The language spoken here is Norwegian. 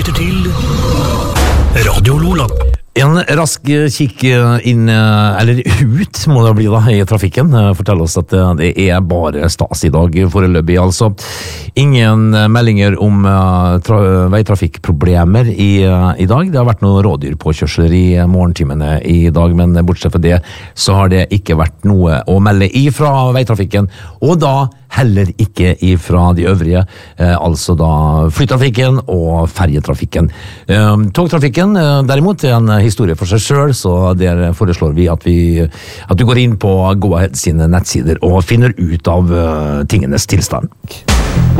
lytter til Radio Lola. En rask kikk inn, eller ut må det bli da, i trafikken. Fortell oss at det bare stas i dag foreløpig, altså. Ingen meldinger om veitrafikkproblemer i dag. Det har vært noen rådyrpåkjørsler i morgentimene i dag, men bortsett fra det så har det ikke vært noe å melde ifra veitrafikken, og da heller ikke ifra de øvrige, altså da flytrafikken og ferjetrafikken. Togtrafikken derimot er en historie for seg selv, så der foreslår vi at du går inn på Go-Ahead sine nettsider og finner ut av tingenes tilstand.